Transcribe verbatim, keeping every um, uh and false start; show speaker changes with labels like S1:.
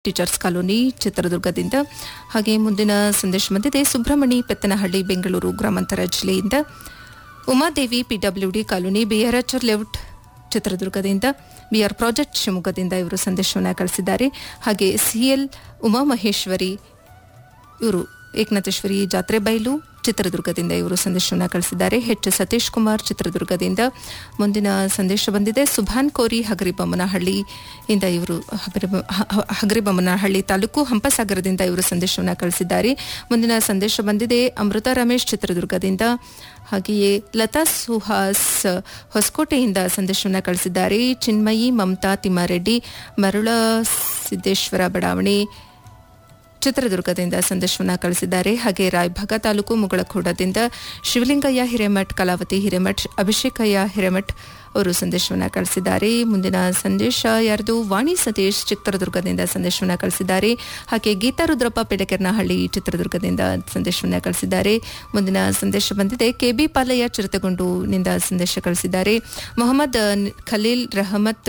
S1: Teachers colony ಚಿತ್ರದುರ್ಗದಿಂದ. ಹಾಗೆ ಮುಂದಿನ ಸಂದೇಶ ಬಂದಿದೆ ಸುಬ್ರಹ್ಮಣಿ ಪೆತ್ತನಹಳ್ಳಿ ಬೆಂಗಳೂರು ಗ್ರಾಮಾಂತರ ಜಿಲ್ಲೆಯಿಂದ. ಉಮಾದೇವಿ ಪಿಡಬ್ಲ್ಯೂಡಿ ಕಾಲೋನಿ ಬಿಆರ್ಎಚ್ ಲೇಔಟ್ ಚಿತ್ರದುರ್ಗದಿಂದ. ಬಿಆರ್ ಪ್ರಾಜೆಕ್ಟ್ ಶಿವಮೊಗ್ಗದಿಂದ ಇವರು ಸಂದೇಶವನ್ನು ಕಳಿಸಿದ್ದಾರೆ. ಹಾಗೆ ಸಿಎಲ್ ಉಮಾಮಹೇಶ್ವರಿ ಇವರು ಏಕನಾಥೇಶ್ವರಿ ಜಾತ್ರೆ ಬೈಲು ಚಿತ್ರದುರ್ಗದಿಂದ ಇವರು ಸಂದೇಶವನ್ನು ಕಳಿಸಿದ್ದಾರೆ. ಎಚ್ ಸತೀಶ್ ಕುಮಾರ್ ಚಿತ್ರದುರ್ಗದಿಂದ. ಮುಂದಿನ ಸಂದೇಶ ಬಂದಿದೆ ಸುಭಾನ್ ಕೋರಿ ಹಗರಿಬೊಮ್ಮನಹಳ್ಳಿಯಿಂದ ಇವರು ಹಗರಿಬೊಮ್ಮನಹಳ್ಳಿ ತಾಲೂಕು ಹಂಪಸಾಗರದಿಂದ ಇವರು ಸಂದೇಶವನ್ನು ಕಳಿಸಿದ್ದಾರೆ. ಮುಂದಿನ ಸಂದೇಶ ಬಂದಿದೆ ಅಮೃತ ರಮೇಶ್ ಚಿತ್ರದುರ್ಗದಿಂದ. ಹಾಗೆಯೇ ಲತಾ ಸುಹಾಸ್ ಹೊಸಕೋಟೆಯಿಂದ ಸಂದೇಶವನ್ನು ಕಳಿಸಿದ್ದಾರೆ. ಚಿನ್ಮಯಿ ಮಮತಾ ತಿಮ್ಮಾರೆಡ್ಡಿ ಮರುಳ ಸಿದ್ದೇಶ್ವರ ಬಡಾವಣೆ ಚಿತ್ರದುರ್ಗದಿಂದ ಸಂದೇಶವನ್ನು ಕಳಿಸಿದ್ದಾರೆ. ಹಾಗೆ ರಾಯಭಾಗ ತಾಲೂಕು ಮುಗಳಖೋಡದಿಂದ ಶಿವಲಿಂಗಯ್ಯ ಹಿರೇಮಠ್, ಕಲಾವತಿ ಹಿರೇಮಠ್, ಅಭಿಷೇಕಯ್ಯ ಹಿರೇಮಠ್ ಅವರು ಸಂದೇಶವನ್ನು ಕಳಿಸಿದ್ದಾರೆ. ಮುಂದಿನ ಸಂದೇಶ ಯಾರ್ದು ವಾಣಿ ಸತೀಶ್ ಚಿತ್ರದುರ್ಗದಿಂದ ಸಂದೇಶವನ್ನು ಕಳಿಸಿದ್ದಾರೆ. ಹಾಗೆ ಗೀತಾ ರುದ್ರಪ್ಪ ಪೆಡಕೆರ್ನಹಳ್ಳಿ ಚಿತ್ರದುರ್ಗದಿಂದ ಸಂದೇಶವನ್ನು ಕಳಿಸಿದ್ದಾರೆ. ಮುಂದಿನ ಸಂದೇಶ ಬಂದಿದೆ ಕೆಬಿ ಪಾಲಯ್ಯ ಚಿರತಗೊಂಡುನಿಂದ ಸಂದೇಶ ಕಳಿಸಿದ್ದಾರೆ. ಮೊಹಮ್ಮದ್ ಖಲೀಲ್ ರಹಮತ್